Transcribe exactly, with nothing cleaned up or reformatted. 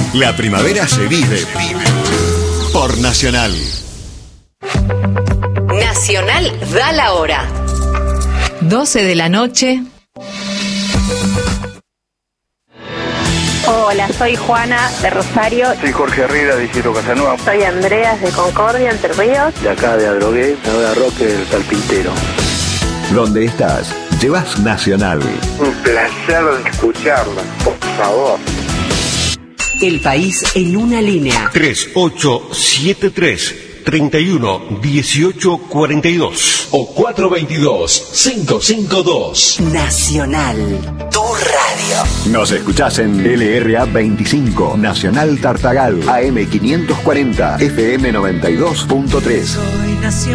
La primavera se vive por Nacional. Nacional da la hora. doce de la noche. Hola, soy Juana de Rosario. Soy Jorge Herrera de Isidro Casanova. Soy Andreas de Concordia, Entre Ríos. De acá de Adrogué, Nueva Roque del Carpintero. Donde estás, llevas Nacional. Un placer escucharla, por favor. El país en una línea. tres ocho siete tres, tres uno uno ocho cuatro dos o cuatro dos dos, cinco cinco dos. Nacional, tu radio. Nos escuchás en L R A veinticinco, Nacional Tartagal, A M quinientos cuarenta, F M noventa y dos punto tres. Soy Nacional.